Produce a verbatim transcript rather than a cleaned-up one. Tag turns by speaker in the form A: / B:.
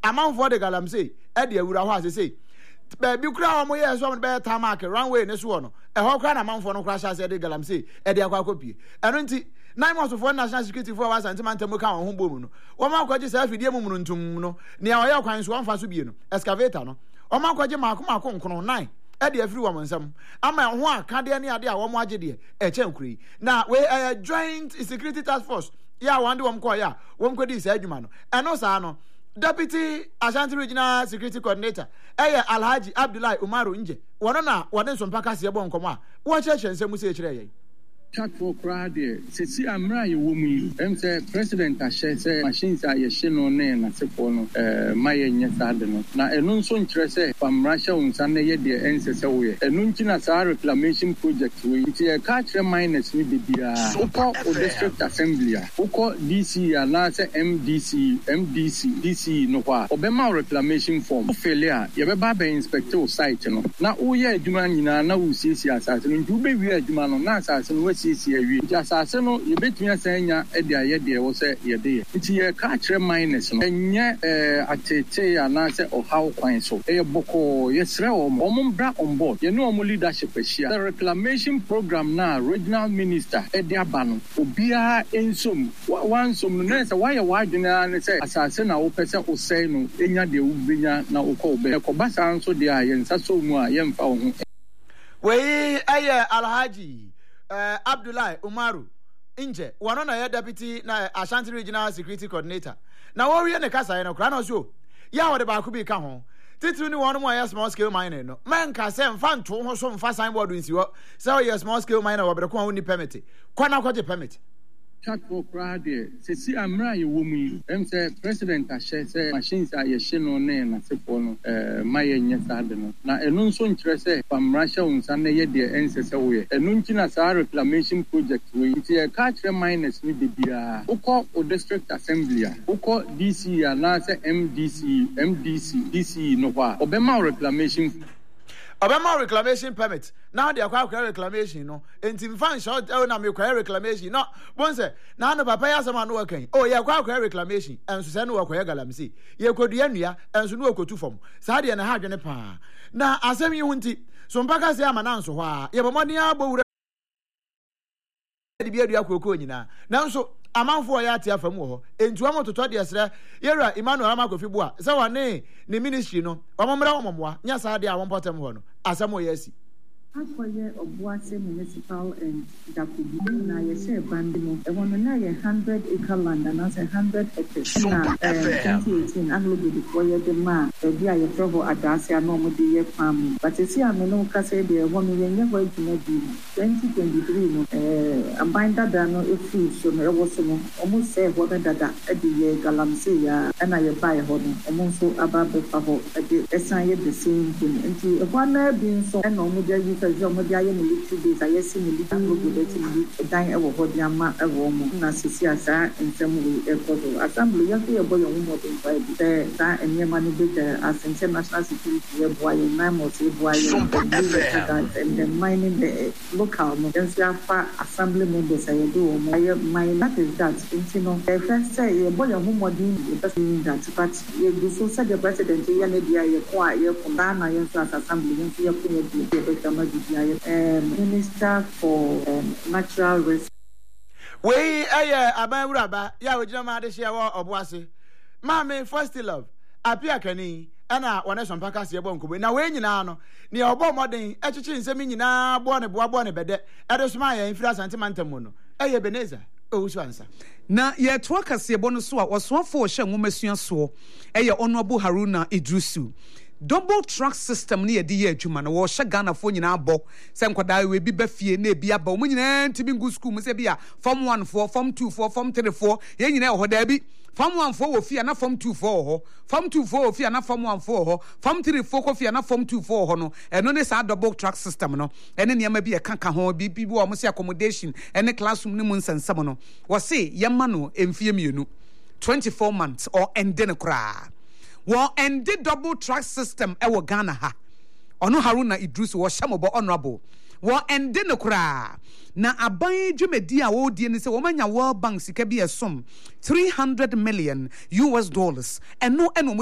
A: amanfo de galamsey e de awura ho asese ba bi kura omo ye so be tamak runway ne so no e ho kura na amanfo no kura sha se de galamsey e de akwa kopie eno nti nine months for national security for was antimantem ka won ho bom no wo ma kwaje sa afidie mu mu ntum no ne ya oye kwan so wonfa so bie no excavator no wo ma kwaje maako maako nkono nine e de afiri wo nsam ama ho aka de ne ade a wo mo age de e che nkuri na we uh, joint security task force ya wande wo mko ya wo mko di sa adwuma no eno sa no Deputy Ashanti Regional Security Coordinator eye Alhaji Abdullahi Umaru Nje wono na wode nsompaka se ebo nkomo a wo cheche nsemu se kire ye
B: chat for crowd se si amra ye wo mu em se president a share se machines a ye hye no ne na se for no eh maye nya sad no na enu nso nkire se famra hye unsa na ye de ense se wo ye enu nkina sa reclamation project we nti e ka kire minus ni bibia uko o district assembly a uko D C a na se M D C M D C D C no kwa obema reclamation form failure ye be ba be inspector site no na wo ye adwuma nyina na wo siesie asase no nti wo be wi adwuma no na asase no sisi awi nti asase no ye betumi asanya e de aye de wo se ye de nti ye ka kire minus no enye eh atete ya na se ohaw kwan so e boko ye sre o mo bra on board ye no mo leadership ahia the reclamation program na regional minister e de abano obia ensom wansom no na se why wadwena na se asase na wo pese o sei no enya de wo benya na wo ko be ko basa nso de aye nsa so mu a ye mfa wo ho
A: we aye Alhaji Uh, Abdullahi Umaru Nje wano na ya deputy na Ashanti Regional Security Coordinator na wo wie ne kasa no kra na so ya wo de ba ku bi ka ho titiri ni wono mo ya small scale miner no man ka se mfa nto ho so mfa signboard nsi ho se o ya small scale miner wo be ko ho ni permit kwana kwaje permit
B: chat for crowd se si amra ye wo mu em se president a share se machines a ye hye no ne na se for no eh maye nya sad no na enu nso nkire se famra hye unsa na ye de ense se wo ye enu nkina sa reclamation project we nti e ka kire minus ni bibia uko o district assembly a uko D C a na se M D C M D C D C no kwa obema reclamation
A: Obama reclamation permit. Now they acquire reclamation, no. And in fan short, oh, now me acquire reclamation. No, once now no papa ya sama no working. Oh, yeah, acquire reclamation. And so send no acquire galamsi. Ye could the enya and so no go to form. Sadi and a hard and pa. Now, as I'm you wanti, so mpaka say I'm an answer. Why? Yeah, but money abo. The beard you are na. Now so. Amanfo ya tia fam wo entu amoto to de esre yera Emmanuel Amakofiboa se wane ne ministry no omomra omomwa nya sa de awon potem ho no asamo yasi
C: Akoye Obuase Municipal and Dakubi na yese bandi no e wono na ye one hundred acre land and as one hundred acres na twenty eighteen anglo de koye de ma e dia ye provo adase ano mo de ye farm but see am no ka say de ho mi ye ho adwuma bi twenty twenty-three no eh abanda da no e fu so no e wo so no omo say ho be dada e de ye galamse ya na ye buy ho no omo so ababe fa ho e de esan ye the same thing nti e wana bi so e no mo de Zomodia military days, I see military mobility, dying ever Hodiama, a woman, Nassisa, and some way, assembly, young boy, a woman, that and your money bigger as international security, a boy, mammals, a boy, and then mining the local, and far assembly members, I do. My that is that, you know, I first say, a boy, a woman, doesn't that, but you so said the president, Yanadia, quiet, from Ghana, as assembly, and see a Um, Minister for um, Natural Resources.
A: We aye abawuraba ya ojina ma de hia wo oboase. Mama first love. Apia kani ana wona sompaka se ebo nkobo. Na we nyina no ne obo moden echichi nsem nyina bo ne bo bo ne bede. Ede soma ya infra Asante Mantam no. Aye Beneza. Owusu ansa.
D: Na ye to akase ebo no so a osofo hye nwomasua so. Eye Honorable Haruna Idrisu. Double track system ni edi ye adwuma na wo hye Ghana fo nyina abo se nkwada we bi ba fie na ebi aba mo nyina ntibi ngu school mo se bia form one four form two four form three four ye nyina ho da bi form one four wo fie na form two four ho form two four wo fie na form one four ho form three four ko fie na form two four ho no eno ne sa double track system no ene ne ma bi e kanka ho bi bi wo mo se accommodation ene classroom ne mu nsensam no wo se ye ma no emfie mienu twenty-four months or ende ne kra wo ende double track system e wo Ghana ha ono Haruna Idrisu wo hyamobo honorable wo ende ne kura na aban dwumedi a wo die ne se wo manya World Bank sika bi esom three hundred million U S dollars eno eno